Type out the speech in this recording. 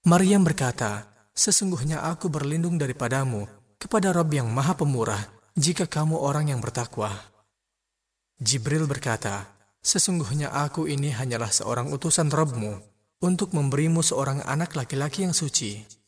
Maryam berkata, "Sesungguhnya aku berlindung daripadamu kepada Rabb yang Maha Pemurah jika kamu orang yang bertakwa." Jibril berkata, "Sesungguhnya aku ini hanyalah seorang utusan Rabbmu untuk memberimu seorang anak laki-laki yang suci."